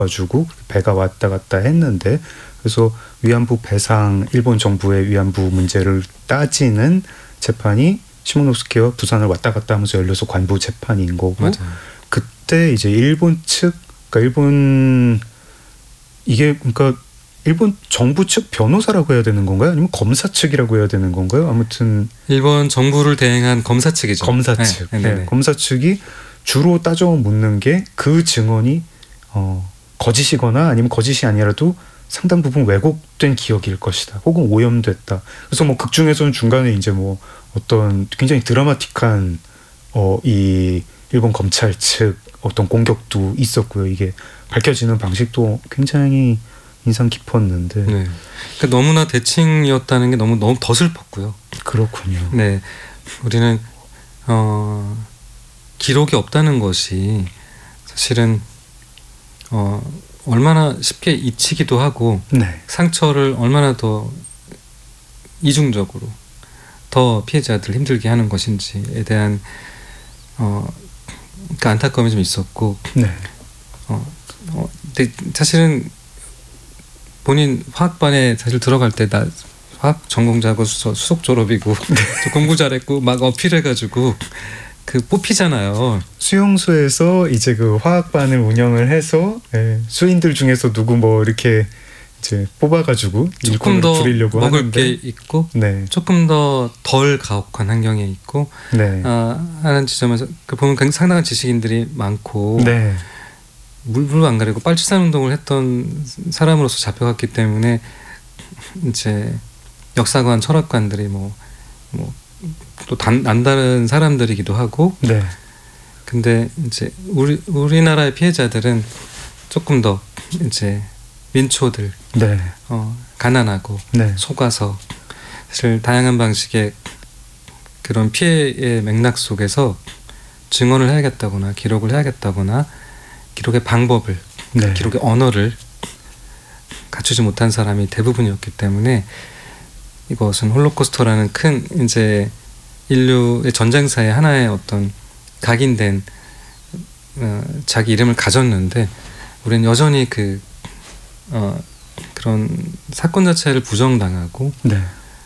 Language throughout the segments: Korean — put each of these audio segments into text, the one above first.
가지고 배가 왔다 갔다 했는데, 그래서 위안부 배상, 일본 정부의 위안부 문제를 따지는 재판이 시모노스케와 부산을 왔다 갔다 하면서 열려서 관부 재판인 거고, 맞아요. 그때 이제 일본 측, 그러니까 일본 정부 측 변호사라고 해야 되는 건가요? 아니면 검사 측이라고 해야 되는 건가요? 아무튼 일본 정부를 대행한 검사 측이죠. 검사 측. 네. 검사 측이 주로 따져 묻는 게 그 증언이 거짓이거나 아니면 거짓이 아니라도 상당 부분 왜곡된 기억일 것이다, 혹은 오염됐다. 그래서 뭐 극 중에서는 중간에 이제 뭐 어떤 굉장히 드라마틱한 이 일본 검찰 측 어떤 공격도 있었고요. 이게 밝혀지는 방식도 굉장히 인상 깊었는데. 네. 그러니까 너무나 대칭이었다는 게 너무 더 슬펐고요. 그렇군요. 네, 우리는 기록이 없다는 것이 사실은 얼마나 쉽게 잊히기도 하고, 네. 상처를 얼마나 더 이중적으로 더 피해자들 힘들게 하는 것인지에 대한 그 안타까움이 좀 있었고, 네. 근데 사실은 본인 화학반에 사실 들어갈 때 나 화학 전공자고 수석 졸업이고 저 공부 잘했고 막 어필해가지고 그 뽑히잖아요. 수용소에서 이제 그 화학반을 운영을 해서 수인들 중에서 누구 뭐 이렇게 이제 뽑아가지고 조금 더 부리려고 먹을 하는데, 게 있고, 네. 조금 더 덜 가혹한 환경에 있고, 네. 하는 지점에서 보면 굉장히 상당한 지식인들이 많고, 네. 물불 안 가리고 빨치산 운동을 했던 사람으로서 잡혀갔기 때문에 이제 역사관, 철학관들이 뭐 또 남다른 사람들이기도 하고, 네. 근데 이제 우리나라의 피해자들은 조금 더 이제 민초들, 네. 가난하고 네. 속아서 사실 다양한 방식의 그런 피해의 맥락 속에서 증언을 해야겠다거나 기록을 해야겠다거나 기록의 방법을, 네. 기록의 언어를 갖추지 못한 사람이 대부분이었기 때문에 이것은 홀로코스터라는 큰 이제 인류의 전쟁사의 하나의 어떤 각인된 자기 이름을 가졌는데, 우리는 여전히 그런 사건 자체를 부정당하고, 네.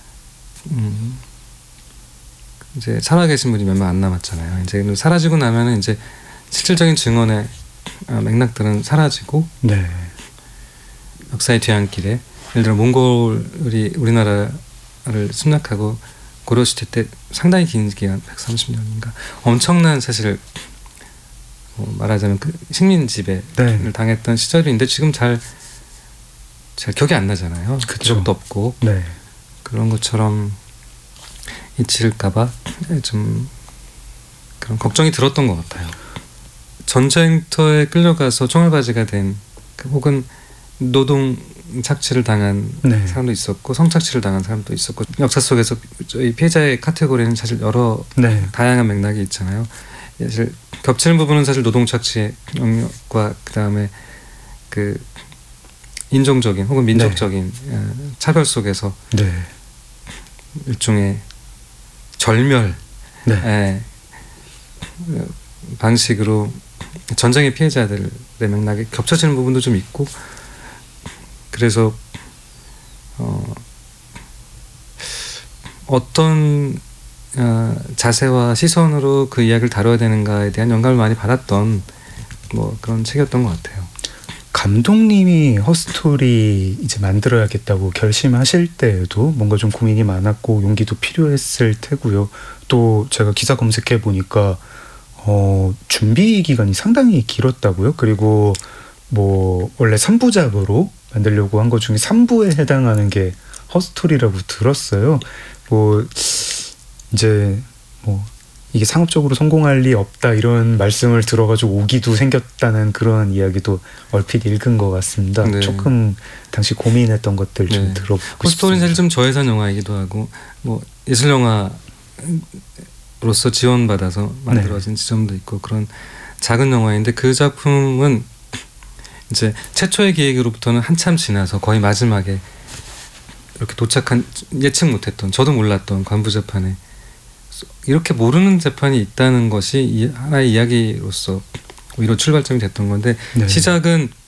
이제 살아계신 분이 몇 명 안 남았잖아요. 이제 사라지고 나면은 이제 실질적인 증언의 맥락들은 사라지고, 네. 역사의 뒤안길에 예를 들어 몽골이 우리나라를 침략하고 고려시대 때 상당히 긴 기간 130년인가 엄청난 사실 말하자면 그 식민 지배를 네. 당했던 시절인데 지금 잘 기억이 안 나잖아요. 그쵸. 기억도 없고. 네. 그런 것처럼 잊힐까봐 좀 그런 걱정이 들었던 것 같아요. 전쟁터에 끌려가서 총알바지가 된 혹은 노동 착취를 당한 네. 사람도 있었고 성착취를 당한 사람도 있었고, 역사 속에서 저희 피해자의 카테고리는 사실 여러 네. 다양한 맥락이 있잖아요. 사실 겹치는 부분은 사실 노동 착취의 영역과 그 다음에 그 인종적인 혹은 민족적인 차별 속에서 네. 일종의 절멸 네. 방식으로 전쟁의 피해자들의 맥락이 겹쳐지는 부분도 좀 있고, 그래서 어떤 자세와 시선으로 그 이야기를 다뤄야 되는가에 대한 영감을 많이 받았던 뭐 그런 책이었던 것 같아요. 감독님이 허스토리 이제 만들어야겠다고 결심하실 때에도 뭔가 좀 고민이 많았고 용기도 필요했을 테고요. 또 제가 기사 검색해 보니까 준비 기간이 상당히 길었다고요. 그리고 뭐 원래 3부작으로 만들려고 한 것 중에 3부에 해당하는 게 허스토리라고 들었어요. 뭐 이제 뭐 이게 상업적으로 성공할 리 없다 이런 말씀을 들어가지고 오기도 생겼다는 그런 이야기도 얼핏 읽은 것 같습니다. 네. 조금 당시 고민했던 것들 좀 네. 들어보고 허스토리는 사실 싶습니다. 좀 저예산 영화이기도 하고 뭐 예술 영화로서 지원받아서 만들어진 지점도 있고 그런 작은 영화인데, 그 작품은 이제 최초의 기획으로부터는 한참 지나서 거의 마지막에 이렇게 도착한, 예측 못했던, 저도 몰랐던 관부 재판에 이렇게 모르는 재판이 있다는 것이 하나의 이야기로서 오히려 출발점이 됐던 건데, 네. 시작은